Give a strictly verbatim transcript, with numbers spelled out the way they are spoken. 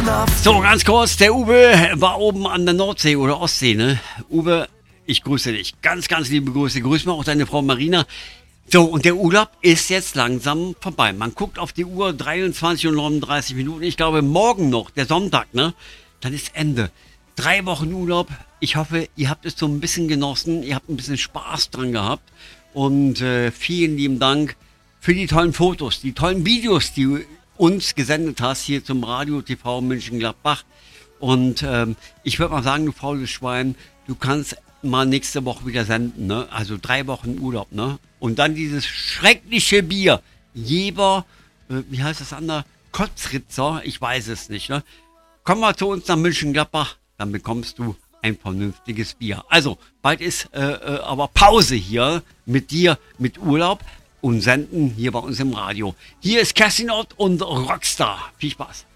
So, ganz kurz, der Uwe war oben an der Nordsee oder Ostsee, ne? Uwe, ich grüße dich. Ganz, ganz liebe Grüße. Grüß mal auch deine Frau Marina. So, und der Urlaub ist jetzt langsam vorbei. Man guckt auf die Uhr, dreiundzwanzig und neununddreißig Minuten. Ich glaube, morgen noch, der Sonntag, ne? Dann ist Ende. Drei Wochen Urlaub. Ich hoffe, ihr habt es so ein bisschen genossen. Ihr habt ein bisschen Spaß dran gehabt. Und äh, vielen lieben Dank für die tollen Fotos, die tollen Videos, die du uns gesendet hast hier zum Radio T V Mönchengladbach. Und ähm, ich würde mal sagen, du faules Schwein, du kannst mal nächste Woche wieder senden, ne? Also drei Wochen Urlaub, ne? Und dann dieses schreckliche Bier. Jeber, äh, wie heißt das andere? Kotzritzer, ich weiß es nicht, ne? Komm mal zu uns nach Mönchengladbach, dann bekommst du ein vernünftiges Bier. Also, bald ist äh, äh, aber Pause hier mit dir, mit Urlaub und senden hier bei uns im Radio. Hier ist Kerstin Ott und Rockstar. Viel Spaß.